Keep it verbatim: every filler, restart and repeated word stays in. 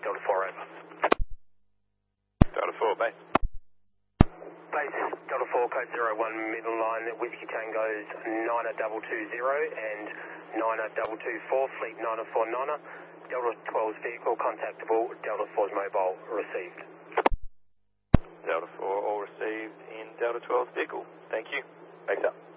Delta four over. Delta four, base. Base, Delta four, code zero one, middle line, Whiskey Tango's niner double two zero and niner double two four, fleet niner four niner. Delta twelve's vehicle contactable, Delta four's mobile received. Delta four, all received in Delta twelve's vehicle. Thank you. Thanks up.